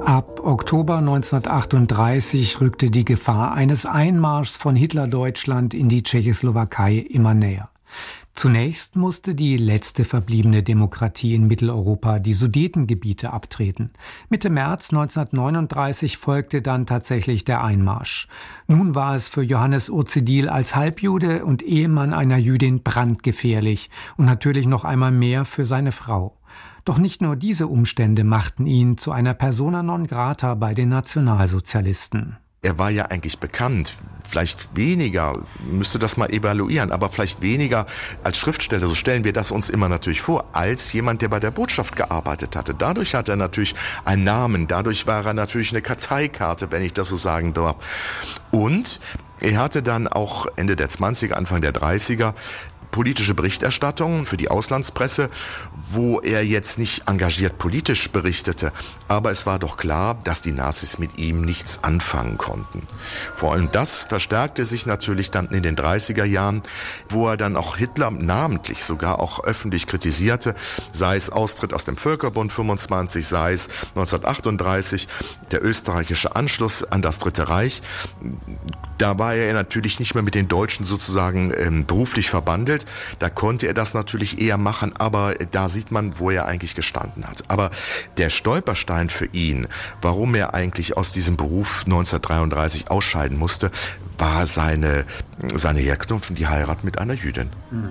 Ab Oktober 1938 rückte die Gefahr eines Einmarschs von Hitlerdeutschland in die Tschechoslowakei immer näher. Zunächst musste die letzte verbliebene Demokratie in Mitteleuropa, die Sudetengebiete, abtreten. Mitte März 1939 folgte dann tatsächlich der Einmarsch. Nun war es für Johannes Urzidil als Halbjude und Ehemann einer Jüdin brandgefährlich und natürlich noch einmal mehr für seine Frau. Doch nicht nur diese Umstände machten ihn zu einer persona non grata bei den Nationalsozialisten. Er war ja eigentlich bekannt, vielleicht weniger, müsste das mal evaluieren, aber vielleicht weniger als Schriftsteller, so stellen wir das uns immer natürlich vor, als jemand, der bei der Botschaft gearbeitet hatte. Dadurch hat er natürlich einen Namen, dadurch war er natürlich eine Karteikarte, wenn ich das so sagen darf. Und er hatte dann auch Ende der 20er, Anfang der 30er politische Berichterstattung für die Auslandspresse, wo er jetzt nicht engagiert politisch berichtete, aber es war doch klar, dass die Nazis mit ihm nichts anfangen konnten. Vor allem das verstärkte sich natürlich dann in den 30er Jahren, wo er dann auch Hitler namentlich sogar auch öffentlich kritisierte, sei es Austritt aus dem Völkerbund 25, sei es 1938 der österreichische Anschluss an das Dritte Reich. Da war er natürlich nicht mehr mit den Deutschen sozusagen beruflich verbandelt. Da konnte er das natürlich eher machen, aber da sieht man, wo er eigentlich gestanden hat. Aber der Stolperstein für ihn, warum er eigentlich aus diesem Beruf 1933 ausscheiden musste, war seine Herkunft und die Heirat mit einer Jüdin.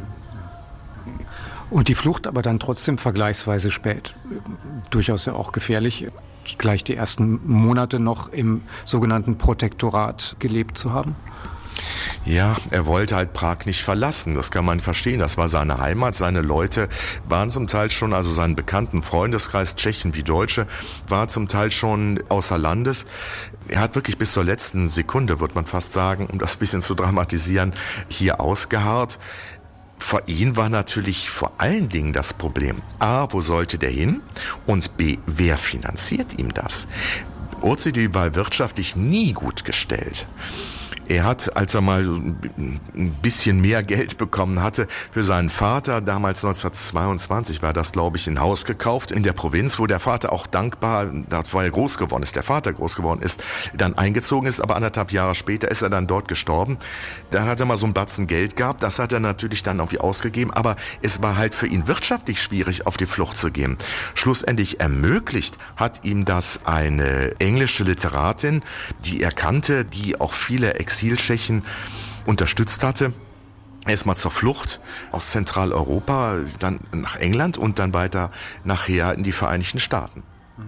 Und die Flucht aber dann trotzdem vergleichsweise spät. Durchaus ja auch gefährlich, gleich die ersten Monate noch im sogenannten Protektorat gelebt zu haben. Ja, er wollte halt Prag nicht verlassen, das kann man verstehen, das war seine Heimat, seine Leute waren zum Teil schon, also seinen bekannten Freundeskreis, Tschechen wie Deutsche, war zum Teil schon außer Landes. Er hat wirklich bis zur letzten Sekunde, würde man fast sagen, um das ein bisschen zu dramatisieren, hier ausgeharrt. Für ihn war natürlich vor allen Dingen das Problem, A, wo sollte der hin? Und B, wer finanziert ihm das? Urzidil war wirtschaftlich nie gut gestellt. Er hat, als er mal ein bisschen mehr Geld bekommen hatte, für seinen Vater, damals 1922 war das, glaube ich, ein Haus gekauft in der Provinz, wo der Vater auch dankbar, da war er groß geworden ist, der Vater groß geworden ist, dann eingezogen ist, aber 1,5 Jahre später ist er dann dort gestorben. Dann hat er mal so einen Batzen Geld gehabt, das hat er natürlich dann irgendwie ausgegeben, aber es war halt für ihn wirtschaftlich schwierig, auf die Flucht zu gehen. Schlussendlich ermöglicht hat ihm das eine englische Literatin, die er kannte, die auch viele Exiltschechen unterstützt hatte. Erstmal zur Flucht aus Zentraleuropa, dann nach England und dann weiter nachher in die Vereinigten Staaten.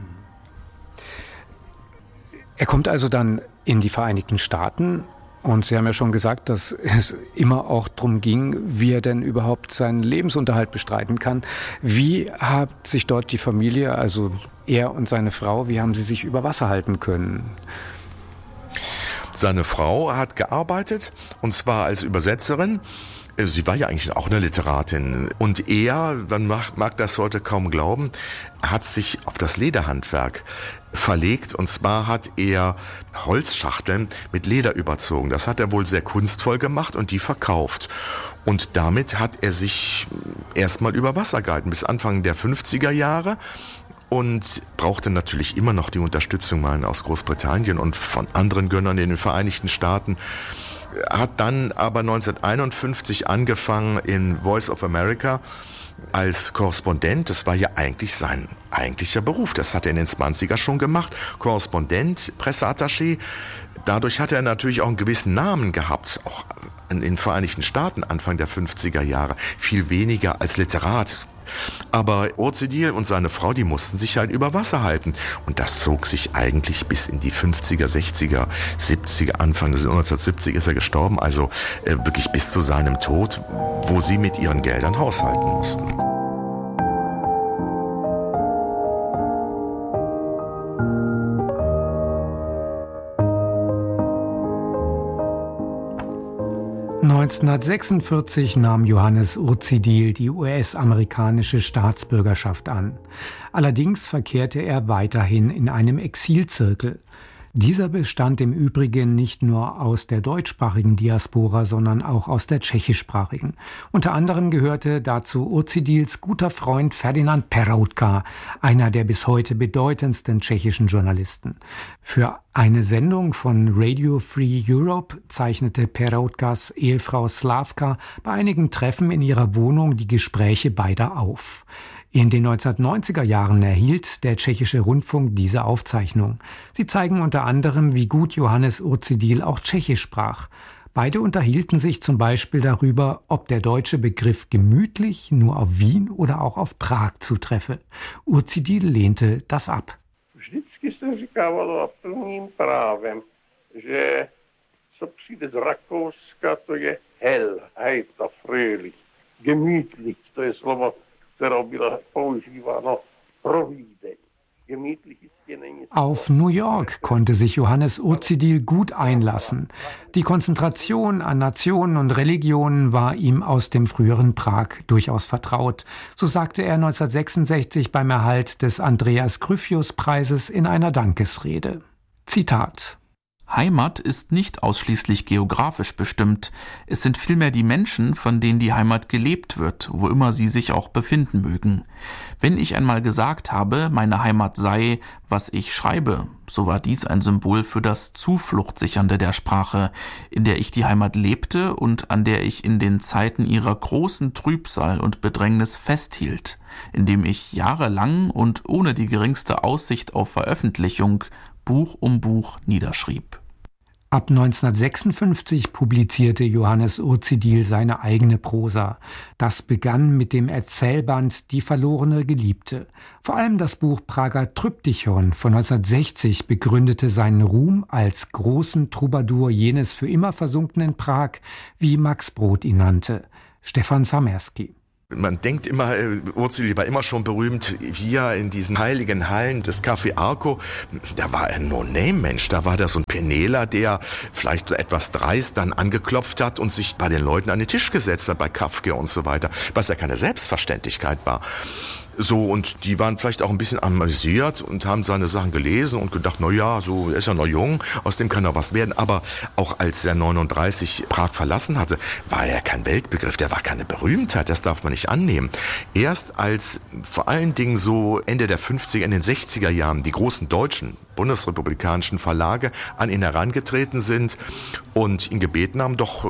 Er kommt also dann in die Vereinigten Staaten und Sie haben ja schon gesagt, dass es immer auch darum ging, wie er denn überhaupt seinen Lebensunterhalt bestreiten kann. Wie hat sich dort die Familie, also er und seine Frau, wie haben sie sich über Wasser halten können? Seine Frau hat gearbeitet, und zwar als Übersetzerin. Sie war ja eigentlich auch eine Literatin. Und er, man mag das heute kaum glauben, hat sich auf das Lederhandwerk verlegt. Und zwar hat er Holzschachteln mit Leder überzogen. Das hat er wohl sehr kunstvoll gemacht und die verkauft. Und damit hat er sich erstmal über Wasser gehalten bis Anfang der 50er Jahre. Und brauchte natürlich immer noch die Unterstützung mal aus Großbritannien und von anderen Gönnern in den Vereinigten Staaten. Hat dann aber 1951 angefangen in Voice of America als Korrespondent. Das war ja eigentlich sein eigentlicher Beruf. Das hat er in den 20er schon gemacht. Korrespondent, Presseattaché. Dadurch hat er natürlich auch einen gewissen Namen gehabt, auch in den Vereinigten Staaten Anfang der 50er Jahre. Viel weniger als Literat. Aber Urzidil und seine Frau, die mussten sich halt über Wasser halten. Und das zog sich eigentlich bis in die 50er, 60er, 70er, Anfang des 1970 ist er gestorben. Also wirklich bis zu seinem Tod, wo sie mit ihren Geldern haushalten mussten. (1946) nahm Johannes Urzidil die US-amerikanische Staatsbürgerschaft an. Allerdings verkehrte er weiterhin in einem Exilzirkel. Dieser bestand im Übrigen nicht nur aus der deutschsprachigen Diaspora, sondern auch aus der tschechischsprachigen. Unter anderem gehörte dazu Urzidils guter Freund Ferdinand Peroutka, einer der bis heute bedeutendsten tschechischen Journalisten. Für eine Sendung von Radio Free Europe zeichnete Peroutkas Ehefrau Slavka bei einigen Treffen in ihrer Wohnung die Gespräche beider auf. In den 1990er Jahren erhielt der tschechische Rundfunk diese Aufzeichnung. Sie zeigen unter anderem, wie gut Johannes Urzidil auch Tschechisch sprach. Beide unterhielten sich zum Beispiel darüber, ob der deutsche Begriff gemütlich nur auf Wien oder auch auf Prag zutreffe. Urzidil lehnte das ab. Vždycky se říkávalo a plným právem, že co přijde z Rakouska, to je hell, heiter, fröhlich, gemütlich, to je slovo, které bylo používáno pro Vídeň. Auf New York konnte sich Johannes Urzidil gut einlassen. Die Konzentration an Nationen und Religionen war ihm aus dem früheren Prag durchaus vertraut. So sagte er 1966 beim Erhalt des Andreas Gryphius-Preises in einer Dankesrede. Zitat: Heimat ist nicht ausschließlich geografisch bestimmt. Es sind vielmehr die Menschen, von denen die Heimat gelebt wird, wo immer sie sich auch befinden mögen. Wenn ich einmal gesagt habe, meine Heimat sei, was ich schreibe, so war dies ein Symbol für das Zufluchtsichernde der Sprache, in der ich die Heimat lebte und an der ich in den Zeiten ihrer großen Trübsal und Bedrängnis festhielt, indem ich jahrelang und ohne die geringste Aussicht auf Veröffentlichung Buch um Buch niederschrieb. Ab 1956 publizierte Johannes Urzidil seine eigene Prosa. Das begann mit dem Erzählband Die verlorene Geliebte. Vor allem das Buch Prager Triptychon von 1960 begründete seinen Ruhm als großen Troubadour jenes für immer versunkenen Prag, wie Max Brod ihn nannte. Stefan Samerski. Man denkt immer, Urzidil war immer schon berühmt hier in diesen heiligen Hallen des Café Arco. Da war ein No-Name-Mensch, da war da so ein Penela, der vielleicht so etwas dreist dann angeklopft hat und sich bei den Leuten an den Tisch gesetzt hat, bei Kafka und so weiter, was ja keine Selbstverständlichkeit war. So, und die waren vielleicht auch ein bisschen amüsiert und haben seine Sachen gelesen und gedacht, na ja, so, er ist ja noch jung, aus dem kann er was werden. Aber auch als er 39 Prag verlassen hatte, war er kein Weltbegriff, der war keine Berühmtheit, das darf man nicht annehmen. Erst als vor allen Dingen so Ende der 50er, in den 60er Jahren die großen deutschen bundesrepublikanischen Verlage an ihn herangetreten sind und ihn gebeten haben, doch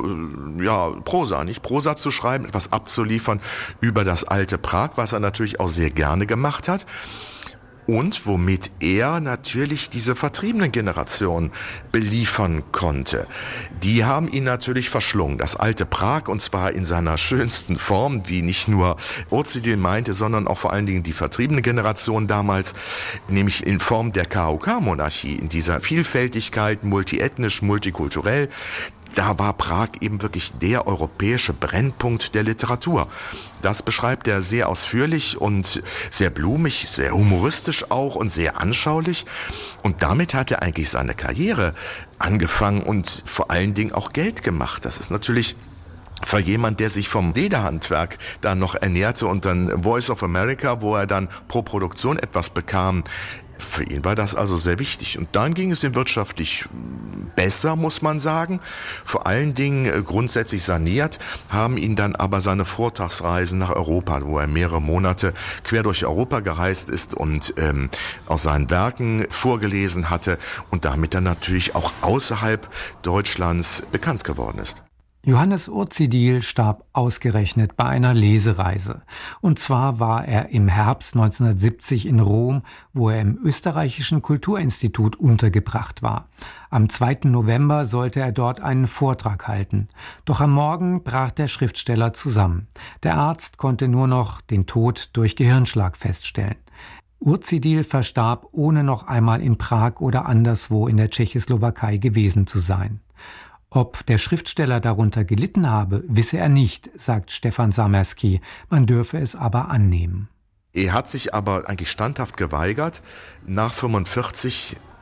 Prosa zu schreiben, etwas abzuliefern über das alte Prag, was er natürlich auch sehr gerne gemacht hat. Und womit er natürlich diese vertriebenen Generationen beliefern konnte. Die haben ihn natürlich verschlungen. Das alte Prag, und zwar in seiner schönsten Form, wie nicht nur Urzidil meinte, sondern auch vor allen Dingen die vertriebene Generation damals, nämlich in Form der KOK-Monarchie, in dieser Vielfältigkeit, multiethnisch, multikulturell. Da war Prag eben wirklich der europäische Brennpunkt der Literatur. Das beschreibt er sehr ausführlich und sehr blumig, sehr humoristisch auch und sehr anschaulich. Und damit hat er eigentlich seine Karriere angefangen und vor allen Dingen auch Geld gemacht. Das ist natürlich für jemand, der sich vom Lederhandwerk dann noch ernährte und dann Voice of America, wo er dann pro Produktion etwas bekam. Für ihn war das also sehr wichtig. Und dann ging es ihm wirtschaftlich besser, muss man sagen. Vor allen Dingen grundsätzlich saniert haben ihn dann aber seine Vortragsreisen nach Europa, wo er mehrere Monate quer durch Europa gereist ist und aus seinen Werken vorgelesen hatte und damit dann natürlich auch außerhalb Deutschlands bekannt geworden ist. Johannes Urzidil starb ausgerechnet bei einer Lesereise. Und zwar war er im Herbst 1970 in Rom, wo er im Österreichischen Kulturinstitut untergebracht war. Am 2. November sollte er dort einen Vortrag halten. Doch am Morgen brach der Schriftsteller zusammen. Der Arzt konnte nur noch den Tod durch Gehirnschlag feststellen. Urzidil verstarb, ohne noch einmal in Prag oder anderswo in der Tschechoslowakei gewesen zu sein. Ob der Schriftsteller darunter gelitten habe, wisse er nicht, sagt Stefan Samerski. Man dürfe es aber annehmen. Er hat sich aber eigentlich standhaft geweigert, nach 45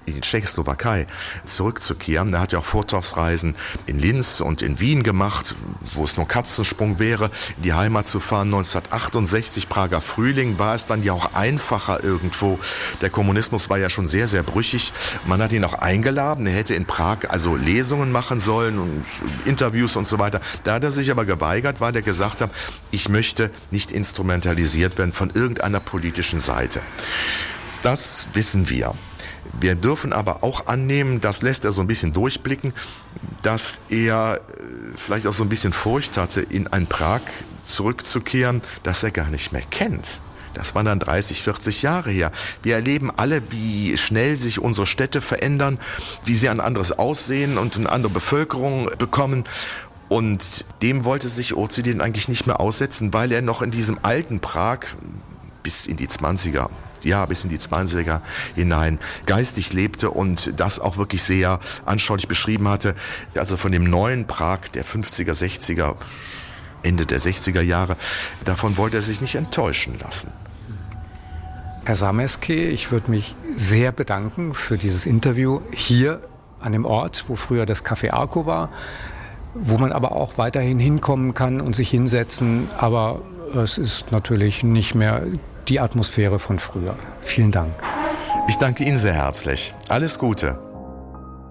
in die Tschechoslowakei zurückzukehren. Er hat ja auch Vortragsreisen in Linz und in Wien gemacht, wo es nur Katzensprung wäre, in die Heimat zu fahren. 1968, Prager Frühling, war es dann ja auch einfacher irgendwo. Der Kommunismus war ja schon sehr, sehr brüchig. Man hat ihn auch eingeladen. Er hätte in Prag also Lesungen machen sollen und Interviews und so weiter. Da hat er sich aber geweigert, weil er gesagt hat, ich möchte nicht instrumentalisiert werden von irgendeiner politischen Seite. Das wissen wir. Wir dürfen aber auch annehmen, das lässt er so ein bisschen durchblicken, dass er vielleicht auch so ein bisschen Furcht hatte, in ein Prag zurückzukehren, das er gar nicht mehr kennt. Das waren dann 30, 40 Jahre her. Wir erleben alle, wie schnell sich unsere Städte verändern, wie sie ein anderes Aussehen und eine andere Bevölkerung bekommen. Und dem wollte sich Özdemir eigentlich nicht mehr aussetzen, weil er noch in diesem alten Prag bis in die 20er hinein geistig lebte und das auch wirklich sehr anschaulich beschrieben hatte. Also von dem neuen Prag der 50er, 60er, Ende der 60er Jahre, davon wollte er sich nicht enttäuschen lassen. Herr Zameski, ich würde mich sehr bedanken für dieses Interview hier an dem Ort, wo früher das Café Arco war, wo man aber auch weiterhin hinkommen kann und sich hinsetzen, aber es ist natürlich nicht mehr die Atmosphäre von früher. Vielen Dank. Ich danke Ihnen sehr herzlich. Alles Gute.